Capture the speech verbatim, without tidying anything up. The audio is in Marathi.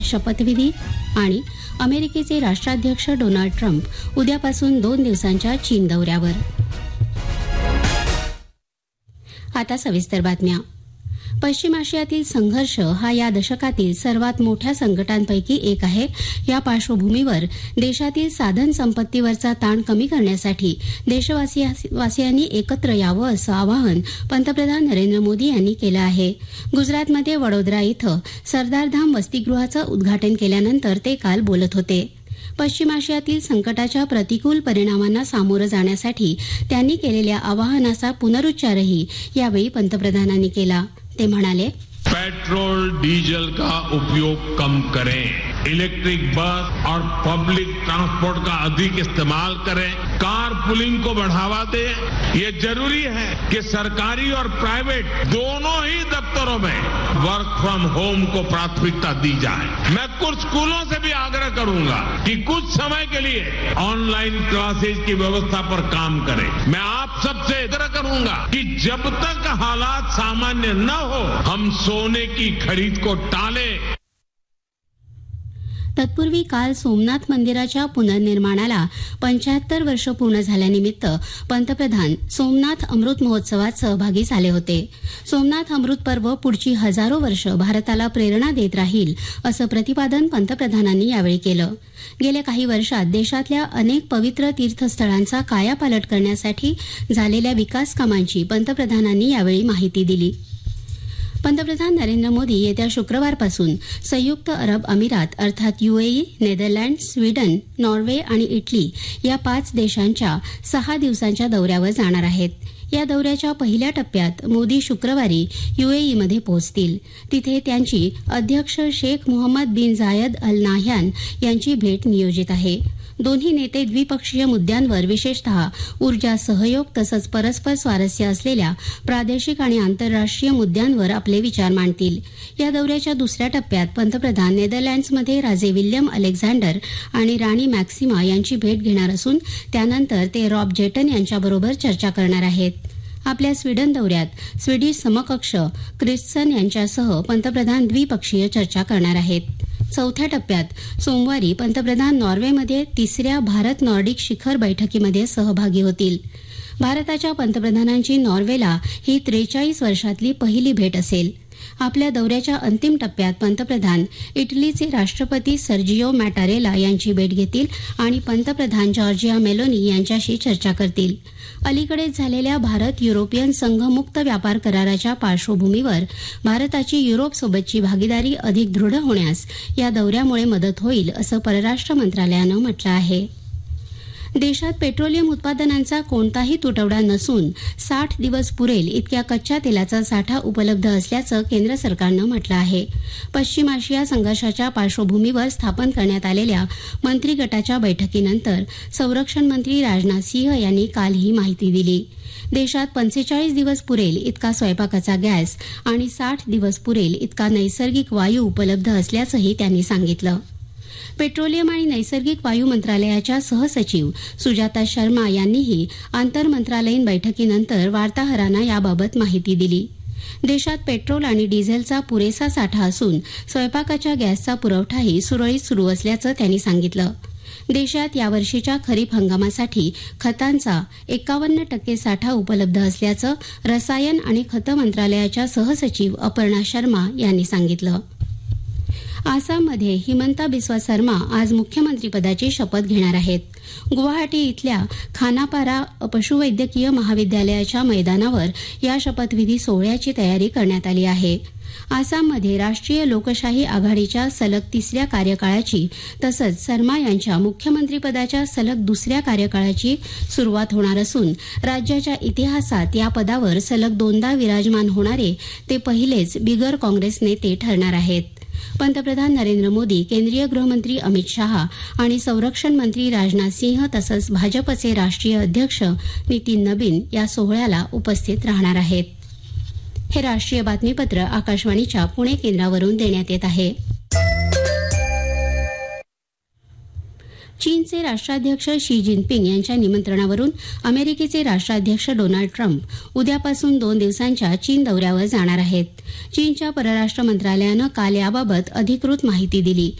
शपथविधी आणि अमेरिकेचे राष्ट्राध्यक्ष डोनाल्ड ट्रम्प उद्यापासून दोन दिवसांच्या चीन दौऱ्यावर. आता सविस्तर बातम्या. पश्चिम आशियातील संघर्ष हा या दशकातील सर्वात मोठ्या संकटांपैकी एक आहे. या पार्श्वभूमीवर देशातील साधन संपत्तीवरचा ताण कमी करण्यासाठी देशवासियांनी एकत्र यावं असं आवाहन पंतप्रधान नरेंद्र मोदी यांनी केलं आहे. गुजरातमध्ये वडोदरा इथं सरदारधाम वसतिगृहाचं उद्घाटन केल्यानंतर ते काल बोलत होते. पश्चिम आशियातील संकटाच्या प्रतिकूल परिणामांना सामोरं जाण्यासाठी त्यांनी केलेल्या आवाहनाचा पुनरुच्चारही यावेळी पंतप्रधानांनी केला. ते म्हणाले, पेट्रोल डीजल का उपयोग कम करें, इलेक्ट्रिक बस और पब्लिक ट्रांसपोर्ट का अधिक इस्तेमाल करें, कार पुलिंग को बढ़ावा दें. ये जरूरी है कि सरकारी और प्राइवेट दोनों ही दफ्तरों में वर्क फ्रॉम होम को प्राथमिकता दी जाए. मैं कुछ स्कूलों से भी आग्रह करूंगा कि कुछ समय के लिए ऑनलाइन क्लासेज की व्यवस्था पर काम करें. मैं आप सबसे आग्रह करूंगा कि जब तक हालात सामान्य न हो हम सोने की खरीद को टालें. तत्पूर्वी काल सोमनाथ मंदिराच्या पुनर्निर्माणाला पंच्याहत्तर वर्ष पूर्ण झाल्यानिमित्त पंतप्रधान सोमनाथ अमृत महोत्सवात सहभागी झाले होते. सोमनाथ अमृत पर्व पुढची हजारो वर्ष भारताला प्रेरणा देत राहील असं प्रतिपादन पंतप्रधानांनी यावेळी केलं. गेल्या काही वर्षात देशातल्या अनेक पवित्र तीर्थस्थळांचा कायापालट करण्यासाठी झालेल्या विकास कामांची पंतप्रधानांनी यावेळी माहिती दिली. पंतप्रधान नरेंद्र मोदी येत्या शुक्रवारपासून संयुक्त अरब अमिरात अर्थात युएई, नेदरलँड, स्वीडन, नॉर्वे आणि इटली या पाच देशांच्या सहा दिवसांच्या दौऱ्यावर जाणार आहेत. या दौऱ्याच्या पहिल्या टप्प्यात मोदी शुक्रवारी युएईमध्ये पोहोचतील. तिथे त्यांची अध्यक्ष शेख मोहम्मद बिन झायद अल नाह्यान यांची भेट नियोजित आहे. दोन्ही नेते द्विपक्षीय मुद्द्यांवर विशेषतः ऊर्जा सहयोग तसंच परस्पर स्वारस्य असलेल्या प्रादेशिक आणि आंतरराष्ट्रीय मुद्द्यांवर आपले विचार मांडतील. या दौऱ्याच्या दुसऱ्या टप्प्यात पंतप्रधान नेदरलँड्समध्ये राजे विल्यम अलेक्झांडर आणि राणी मॅक्सिमा यांची भेट घेणार असून त्यानंतर ते रॉब जेटन यांच्याबरोबर चर्चा करणार आहेत. आपल्या स्वीडन दौऱ्यात स्वीडिश समकक्ष क्रिस्टसन यांच्यासह पंतप्रधान द्विपक्षीय चर्चा करणार आहेत. चौथ्या टप्प्यात सोमवारी पंतप्रधान नॉर्वेमध्ये तिसऱ्या भारत नॉर्डिक शिखर बैठकीमध्ये सहभागी होतील. भारताच्या पंतप्रधानांची नॉर्वेला ही त्रेचाळीस वर्षातली पहिली भेट असेल. आपल्या दौऱ्याच्या अंतिम टप्प्यात पंतप्रधान इटलीचे राष्ट्रपती सर्जिओ मॅटारेला यांची भेट घेतील आणि पंतप्रधान जॉर्जिया मेलोनी यांच्याशी चर्चा करतील. अलीकडेच झालेल्या भारत युरोपियन संघ मुक्त व्यापार कराराच्या पार्श्वभूमीवर भारताची युरोपसोबतची भागीदारी अधिक दृढ होण्यास या दौऱ्यामुळे मदत होईल असं परराष्ट्र मंत्रालयानं म्हटलं आहे. देशात पेट्रोलियम उत्पादनांचा कोणताही तुटवडा नसून साठ दिवस पुरेल इतक्या कच्च्या तेलाचा साठा उपलब्ध असल्याचं केंद्र सरकारनं म्हटलं आहे. पश्चिम आशिया संघर्षाच्या पार्श्वभूमीवर स्थापन करण्यात आलेल्या मंत्री गटाच्या बैठकीनंतर संरक्षण मंत्री राजनाथ सिंह यांनी काल ही माहिती दिली. देशात पंचेचाळीस दिवस पुरेल इतका स्वयंपाकाचा गॅस आणि साठ दिवस पुरेल इतका नैसर्गिक वायू उपलब्ध असल्याचंही त्यांनी सांगितलं. पेट्रोलियम आणि नैसर्गिक वायू मंत्रालयाच्या सहसचिव सुजाता शर्मा यांनीही आंतरमंत्रालयीन बैठकीनंतर वार्ताहरांना याबाबत माहिती दिली. देशात पेट्रोल आणि डिझेलचा पुरेसा साठा असून स्वयंपाकाच्या गॅसचा पुरवठाही सुरळीत सुरू असल्याचं त्यांनी सांगितलं. देशात यावर्षीच्या खरीप हंगामासाठी खतांचा एकावन्न टक्के साठा उपलब्ध असल्याचं रसायन आणि खत मंत्रालयाच्या सहसचिव अपर्णा शर्मा यांनी सांगितलं. आसाममध्ये हिमंता बिस्वा शर्मा आज मुख्यमंत्रीपदाची शपथ घेणार आहेत. गुवाहाटी इथल्या खानापारा पशुवैद्यकीय महाविद्यालयाच्या मैदानावर या शपथविधी सोहळ्याची तयारी करण्यात आली आहे. आसाममध्ये राष्ट्रीय लोकशाही आघाडीच्या सलग तिसऱ्या कार्यकाळाची तसंच शर्मा यांच्या मुख्यमंत्रीपदाच्या सलग दुसऱ्या कार्यकाळाची सुरुवात होणार असून राज्याच्या इतिहासात या पदावर सलग दोनदा विराजमान होणारे ते पहिलेच बिगर काँग्रेस नेते ठरणार आहेत. पंतप्रधान नरेंद्र मोदी, केंद्रीय गृहमंत्री अमित शहा आणि संरक्षण मंत्री राजनाथ सिंह तसंच भाजपचे राष्ट्रीय अध्यक्ष नितीन नबीन या सोहळ्याला उपस्थित राहणार आहेत. हे राष्ट्रीय बातमीपत्र आकाशवाणीच्या पुणे केंद्रावरून देण्यात येत आहे. चीनचे राष्ट्राध्यक्ष शी जिनपिंग यांच्या निमंत्रणावरून अमेरिकेचे राष्ट्राध्यक्ष डोनाल्ड ट्रम्प उद्यापासून दोन दिवसांच्या चीन दौऱ्यावर जाणार आहेत. चीनच्या परराष्ट्र मंत्रालयानं काल याबाबत अधिकृत माहिती दिली.